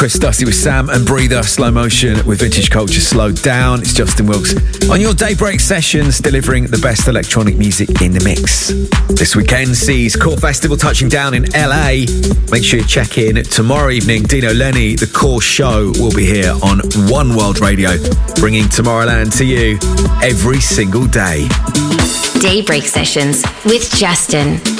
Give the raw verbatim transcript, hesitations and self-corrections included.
Chris Dussy with Sam and Breather, Slow Motion with Vintage Culture Slowed Down. It's Justin Wilkes on your Daybreak sessions, delivering the best electronic music in the mix. This weekend sees Core Festival touching down in L A. Make sure you check in tomorrow evening. Dino Lenny, the Core Show, will be here on One World Radio, bringing Tomorrowland to you every single day. Daybreak sessions with Justin.